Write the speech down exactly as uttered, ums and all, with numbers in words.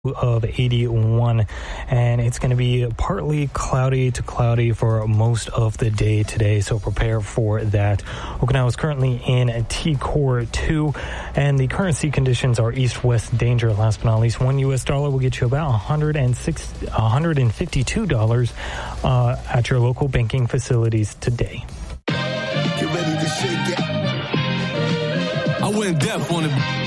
of eighty-one, and it's going to be partly cloudy to cloudy for most of the day today, so prepare for that. Okinawa is currently in T Core two, and the current sea conditions are east-west danger. Last but not least, one U S dollar will get you about one hundred six, one hundred fifty-two dollars uh, at your local banking facilities today. Get ready to shake it. I went deaf on it.